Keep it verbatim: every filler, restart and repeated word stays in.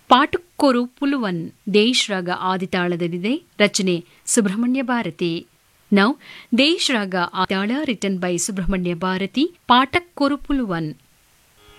ಪಾಟುಕ್ಕೊರು ಪುಲುವನ್ ದೇಶ್ ರಾಗ ಆದಿತಾಳದಲ್ಲಿದೆ. ರಚನೆ ಸುಬ್ರಹ್ಮಣ್ಯ ಭಾರತಿ. ನೌ ದೇಶ್ ರಾಗ ಆದಿತಾಳ ರಿಟನ್ ಬೈ ಸುಬ್ರಹ್ಮಣ್ಯ ಭಾರತಿ. ಪಾಟಕ್ಕೊರು ಪುಲುವನ್.